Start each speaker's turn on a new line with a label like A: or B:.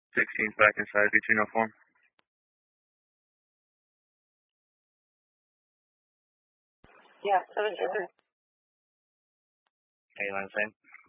A: 16's back inside, between form.
B: Yeah, 7 sure.
A: Hey, line same.